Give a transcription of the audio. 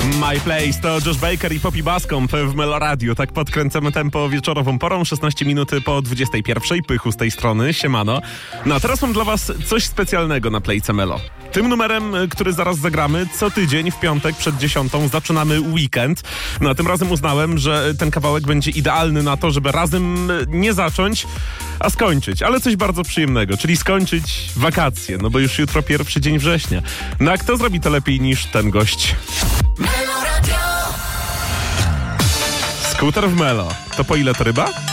My Place to Josh Baker i Poppy Bascomb w Melo Radio. Tak podkręcamy tempo wieczorową porą, 16 minuty po 21. Pychu z tej strony, siemano. No a teraz mam dla was coś specjalnego na Playce Melo. Tym numerem, który zaraz zagramy, co tydzień w piątek przed 10 zaczynamy weekend. No a tym razem uznałem, że ten kawałek będzie idealny na to, żeby razem nie zacząć, a skończyć. Ale coś bardzo przyjemnego, czyli skończyć wakacje, no bo już jutro pierwszy dzień września. No a kto zrobi to lepiej niż ten gość? Skuter w Melo. To po ile to ryba?